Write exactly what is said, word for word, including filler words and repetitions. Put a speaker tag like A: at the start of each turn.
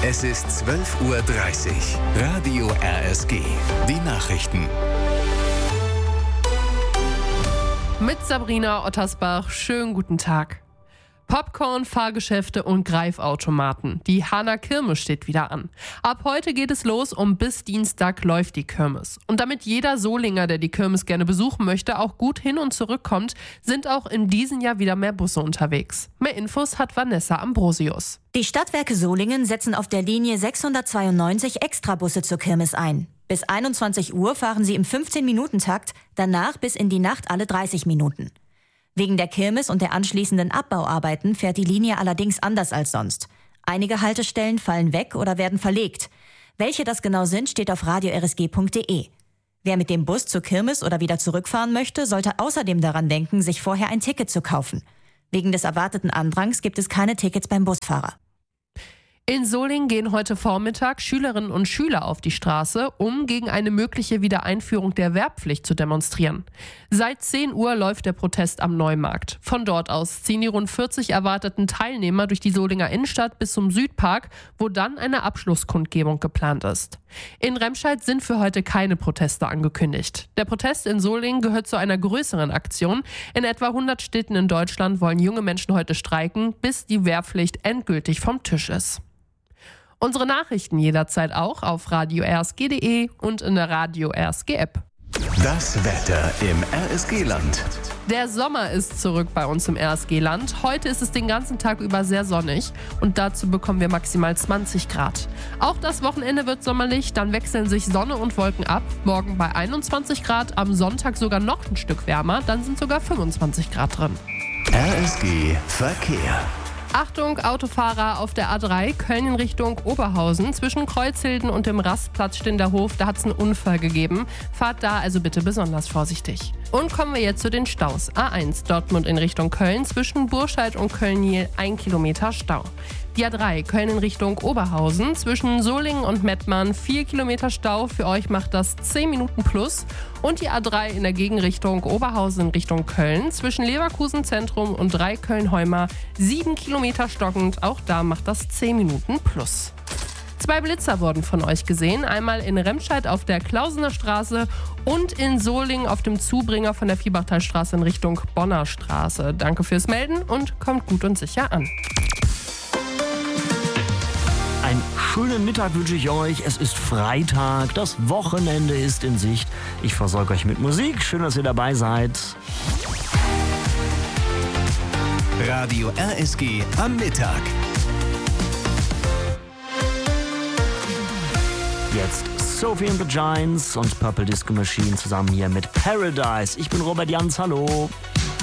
A: Es ist zwölf Uhr dreißig. Radio R S G. Die Nachrichten.
B: Mit Sabrina Ottersbach. Schönen guten Tag. Popcorn, Fahrgeschäfte und Greifautomaten. Die Hahner Kirmes steht wieder an. Ab heute geht es los und bis Dienstag läuft die Kirmes. Und damit jeder Solinger, der die Kirmes gerne besuchen möchte, auch gut hin und zurückkommt, sind auch in diesem Jahr wieder mehr Busse unterwegs. Mehr Infos hat Vanessa Ambrosius.
C: Die Stadtwerke Solingen setzen auf der Linie sechshundertzweiundneunzig Extrabusse zur Kirmes ein. Bis einundzwanzig Uhr fahren sie im fünfzehn-Minuten-Takt, danach bis in die Nacht alle dreißig Minuten. Wegen der Kirmes und der anschließenden Abbauarbeiten fährt die Linie allerdings anders als sonst. Einige Haltestellen fallen weg oder werden verlegt. Welche das genau sind, steht auf radio r s g punkt d e. Wer mit dem Bus zur Kirmes oder wieder zurückfahren möchte, sollte außerdem daran denken, sich vorher ein Ticket zu kaufen. Wegen des erwarteten Andrangs gibt es keine Tickets beim Busfahrer.
B: In Solingen gehen heute Vormittag Schülerinnen und Schüler auf die Straße, um gegen eine mögliche Wiedereinführung der Wehrpflicht zu demonstrieren. Seit zehn Uhr läuft der Protest am Neumarkt. Von dort aus ziehen die rund vierzig erwarteten Teilnehmer durch die Solinger Innenstadt bis zum Südpark, wo dann eine Abschlusskundgebung geplant ist. In Remscheid sind für heute keine Proteste angekündigt. Der Protest in Solingen gehört zu einer größeren Aktion. In etwa hundert Städten in Deutschland wollen junge Menschen heute streiken, bis die Wehrpflicht endgültig vom Tisch ist. Unsere Nachrichten jederzeit auch auf radio r s g punkt d e und in der Radio R S G App.
A: Das Wetter im R S G-Land.
B: Der Sommer ist zurück bei uns im R S G-Land. Heute ist es den ganzen Tag über sehr sonnig und dazu bekommen wir maximal zwanzig Grad. Auch das Wochenende wird sommerlich, dann wechseln sich Sonne und Wolken ab. Morgen bei einundzwanzig Grad, am Sonntag sogar noch ein Stück wärmer, dann sind sogar fünfundzwanzig Grad drin.
A: R S G Verkehr.
B: Achtung, Autofahrer auf der A drei, Köln in Richtung Oberhausen. Zwischen Kreuzhilden und dem Rastplatz Stinderhof, da hat es einen Unfall gegeben. Fahrt da also bitte besonders vorsichtig. Und kommen wir jetzt zu den Staus. A eins, Dortmund in Richtung Köln, zwischen Burscheid und Köln-Niel ein Kilometer Stau. Die A drei, Köln in Richtung Oberhausen, zwischen Solingen und Mettmann vier Kilometer Stau. Für euch macht das zehn Minuten plus. Und die A drei in der Gegenrichtung Oberhausen in Richtung Köln, zwischen Leverkusen Zentrum und Dreiköln-Heuma sieben Kilometer stockend. Auch da macht das zehn Minuten plus. Zwei Blitzer wurden von euch gesehen, einmal in Remscheid auf der Klausener Straße und in Solingen auf dem Zubringer von der Viehbachtalstraße in Richtung Bonner Straße. Danke fürs Melden und kommt gut und sicher an.
D: Einen schönen Mittag wünsche ich euch. Es ist Freitag, das Wochenende ist in Sicht. Ich versorge euch mit Musik. Schön, dass ihr dabei seid.
A: Radio R S G am Mittag.
D: Jetzt Sophie and the Giants und Purple Disco Machine zusammen hier mit Paradise. Ich bin Robert Jans, hallo.